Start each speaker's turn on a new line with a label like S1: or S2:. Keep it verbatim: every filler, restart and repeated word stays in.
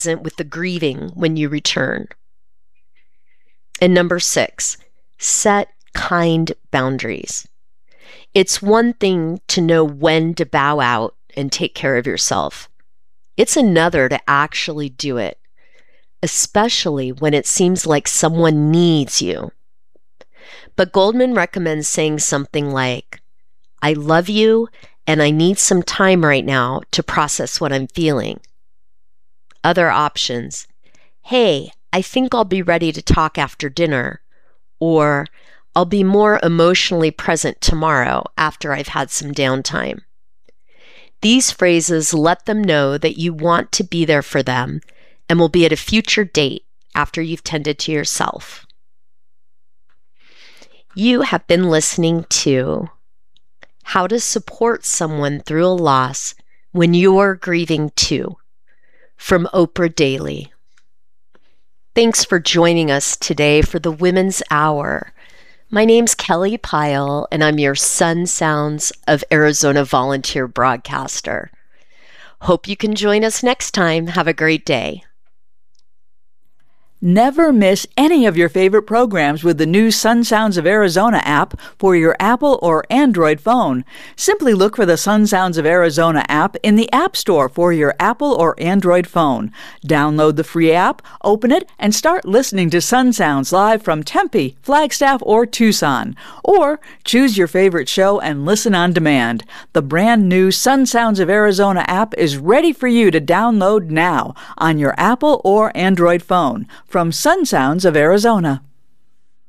S1: with the grieving when you return. And number six, set kind boundaries. It's one thing to know when to bow out and take care of yourself. It's another to actually do it, especially when it seems like someone needs you. But Goldman recommends saying something like, I love you and I need some time right now to process what I'm feeling. Other options, hey, I think I'll be ready to talk after dinner, or I'll be more emotionally present tomorrow after I've had some downtime. These phrases let them know that you want to be there for them and will be at a future date after you've tended to yourself. You have been listening to How to Support Someone Through a Loss When You're Grieving Too, from Oprah Daily. Thanks for joining us today for the Women's Hour. My name's Kelly Pyle, and I'm your Sun Sounds of Arizona volunteer broadcaster. Hope you can join us next time. Have a great day.
S2: Never miss any of your favorite programs with the new Sun Sounds of Arizona app for your Apple or Android phone. Simply look for the Sun Sounds of Arizona app in the App Store for your Apple or Android phone. Download the free app, open it, and start listening to Sun Sounds live from Tempe, Flagstaff, or Tucson. Or choose your favorite show and listen on demand. The brand new Sun Sounds of Arizona app is ready for you to download now on your Apple or Android phone. From Sun Sounds of Arizona.